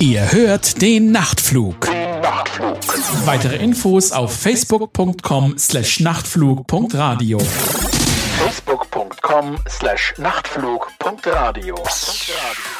Ihr hört den Nachtflug. Weitere Infos auf facebook.com/nachtflug.radio. facebook.com/nachtflug.radio